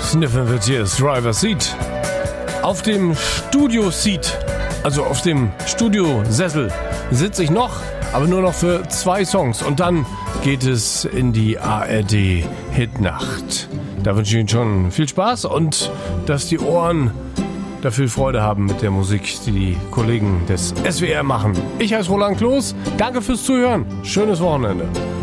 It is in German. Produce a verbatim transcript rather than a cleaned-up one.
Sniffen wird hier das Driver Seat. Auf dem Studio-Seat, also auf dem Studiosessel, sitze ich noch, aber nur noch für zwei Songs. Und dann geht es in die A R D-Hitnacht. Da wünsche ich Ihnen schon viel Spaß und dass die Ohren da viel Freude haben mit der Musik, die die Kollegen des S W R machen. Ich heiße Roland Kloß. Danke fürs Zuhören. Schönes Wochenende.